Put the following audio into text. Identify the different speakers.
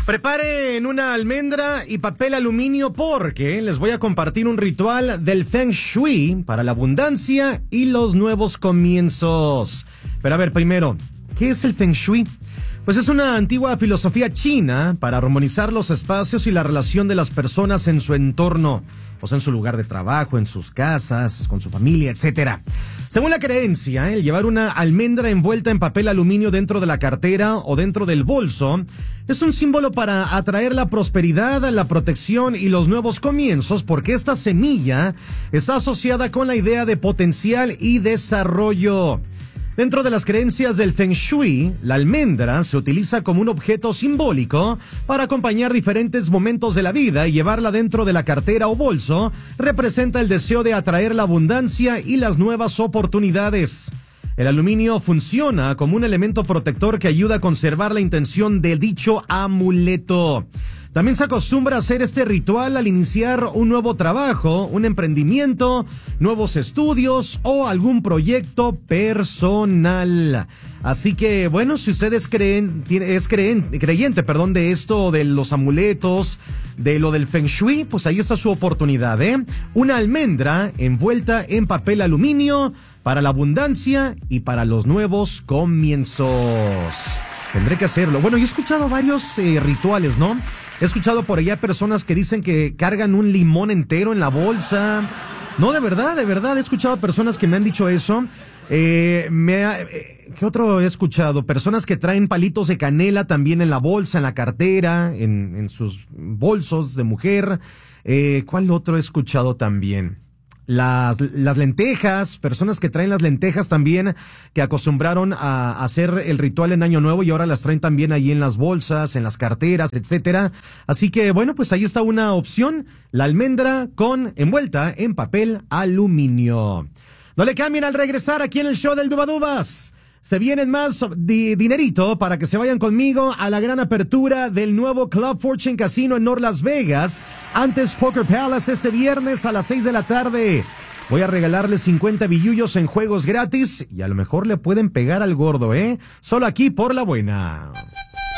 Speaker 1: Preparen una almendra y papel aluminio porque les voy a compartir un ritual del Feng Shui para la abundancia y los nuevos comienzos. Pero a ver, primero, ¿qué es el Feng Shui? Pues es una antigua filosofía china para armonizar los espacios y la relación de las personas en su entorno, o sea, en su lugar de trabajo, en sus casas, con su familia, etcétera. Según la creencia, el llevar una almendra envuelta en papel aluminio dentro de la cartera o dentro del bolso es un símbolo para atraer la prosperidad, la protección y los nuevos comienzos, porque esta semilla está asociada con la idea de potencial y desarrollo. Dentro de las creencias del Feng Shui, la almendra se utiliza como un objeto simbólico para acompañar diferentes momentos de la vida y llevarla dentro de la cartera o bolso representa el deseo de atraer la abundancia y las nuevas oportunidades. El aluminio funciona como un elemento protector que ayuda a conservar la intención de dicho amuleto. También se acostumbra a hacer este ritual al iniciar un nuevo trabajo, un emprendimiento, nuevos estudios o algún proyecto personal. Así que, bueno, si ustedes es creyente de esto, de los amuletos, de lo del Feng Shui, pues ahí está su oportunidad, ¿eh? Una almendra envuelta en papel aluminio para la abundancia y para los nuevos comienzos. Tendré que hacerlo. Bueno, yo he escuchado varios rituales, ¿no? He escuchado por allá personas que dicen que cargan un limón entero en la bolsa. No, de verdad, he escuchado personas que me han dicho eso. ¿Qué otro he escuchado? Personas que traen palitos de canela también en la bolsa, en la cartera, en sus bolsos de mujer. ¿Cuál otro he escuchado también? Las lentejas, personas que traen las lentejas también, que acostumbraron a hacer el ritual en Año Nuevo y ahora las traen también ahí en las bolsas, en las carteras, etcétera. Así que, bueno, pues ahí está una opción, la almendra envuelta en papel aluminio. No le cambien al regresar aquí en el show del Dubadubas. Se vienen más dinerito para que se vayan conmigo a la gran apertura del nuevo Club Fortune Casino en North Las Vegas. Antes Poker Palace este viernes a las 6 de la tarde. Voy a regalarles 50 billullos en juegos gratis y a lo mejor le pueden pegar al gordo, ¿eh? Solo aquí por la buena.